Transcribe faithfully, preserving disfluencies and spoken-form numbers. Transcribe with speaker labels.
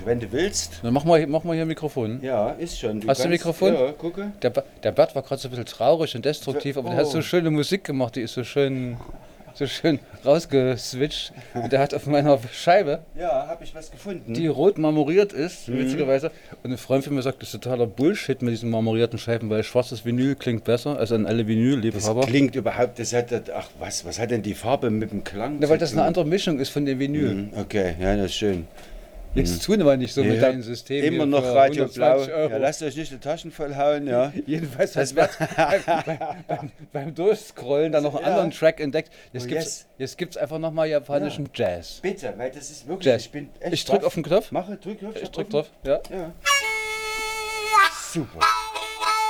Speaker 1: wenn du willst.
Speaker 2: Dann mach mal, mach mal hier ein Mikrofon.
Speaker 1: Ja, ist schon. Du
Speaker 2: Hast du ein
Speaker 1: kannst-
Speaker 2: Mikrofon?
Speaker 1: Ja, gucke.
Speaker 2: Der, Ba- der Bert war gerade so ein bisschen traurig und destruktiv, aber der hat
Speaker 1: Oh.
Speaker 2: so schöne Musik gemacht, die ist so schön, so schön rausgeswitcht. Und der hat auf meiner Scheibe,
Speaker 1: Ja, habe ich was gefunden.
Speaker 2: die rot marmoriert ist,
Speaker 1: Mhm.
Speaker 2: witzigerweise. Und ein Freund von mir sagt, das ist totaler Bullshit mit diesen marmorierten Scheiben, weil schwarzes Vinyl klingt besser, also an alle
Speaker 1: das
Speaker 2: Vinyl-Liebhaber.
Speaker 1: klingt überhaupt, das hat, ach was, was hat denn die Farbe mit dem Klang
Speaker 2: Ja,
Speaker 1: zu
Speaker 2: weil das eine
Speaker 1: tun?
Speaker 2: andere Mischung ist von dem Vinyl.
Speaker 1: Mhm, okay, ja, das ist schön.
Speaker 2: Jetzt tun wir nicht so mit
Speaker 1: Ja,
Speaker 2: deinem System.
Speaker 1: Immer
Speaker 2: hier
Speaker 1: noch
Speaker 2: für
Speaker 1: Radio Blau.
Speaker 2: hundertzwanzig Euro.
Speaker 1: Ja, lasst euch nicht die Taschen vollhauen, ja.
Speaker 2: Jedenfalls hat Bert beim, beim, beim Durchscrollen dann noch einen
Speaker 1: Ja.
Speaker 2: anderen Track entdeckt. Jetzt
Speaker 1: Oh,
Speaker 2: gibt's,
Speaker 1: yes.
Speaker 2: jetzt gibt's einfach nochmal japanischen Jazz.
Speaker 1: Bitte, weil das ist wirklich,
Speaker 2: Jazz.
Speaker 1: ich bin echt
Speaker 2: Ich drück
Speaker 1: baff.
Speaker 2: auf den Knopf.
Speaker 1: Mache, drück, drück,
Speaker 2: Ich drück drauf. Ja.
Speaker 1: Ja. Super.